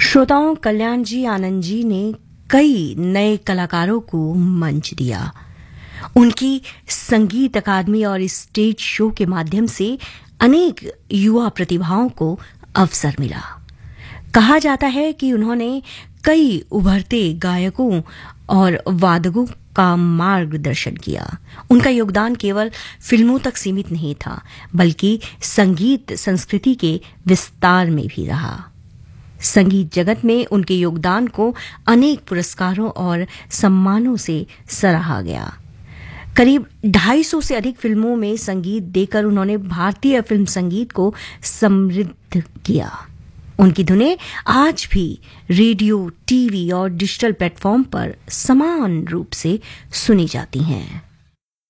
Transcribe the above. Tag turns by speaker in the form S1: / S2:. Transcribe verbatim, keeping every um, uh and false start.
S1: श्रोताओं, कल्याण जी आनंद जी ने कई नए कलाकारों को मंच दिया। उनकी संगीत अकादमी और स्टेज शो के माध्यम से अनेक युवा प्रतिभाओं को अवसर मिला। कहा जाता है कि उन्होंने कई उभरते गायकों और वादकों का मार्गदर्शन किया। उनका योगदान केवल फिल्मों तक सीमित नहीं था, बल्कि संगीत संस्कृति के विस्तार में भी रहा। संगीत जगत में उनके योगदान को अनेक पुरस्कारों और सम्मानों से सराहा गया। करीब ढाई सौ से अधिक फिल्मों में संगीत देकर उन्होंने भारतीय फिल्म संगीत को समृद्ध किया। उनकी धुनें आज भी रेडियो, टीवी और डिजिटल प्लेटफॉर्म पर समान रूप से सुनी जाती हैं।